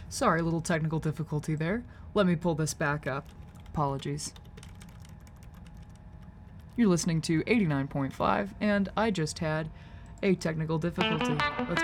Sorry, little technical difficulty there. Let me pull this back up. Apologies. You're listening to 89.5, and I just had a technical difficulty. Let's